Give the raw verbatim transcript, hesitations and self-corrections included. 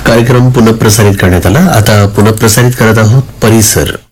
कार्यक्रम पुनःप्रसारित करण्यात आला. आता पुनःप्रसारित करत आहोत परिसर.